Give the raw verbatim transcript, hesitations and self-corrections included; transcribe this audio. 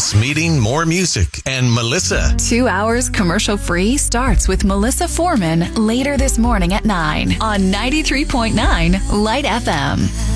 Less meeting, more music, and Melissa. Two hours commercial-free starts with Melissa Foreman later this morning at nine on ninety-three point nine Light F M.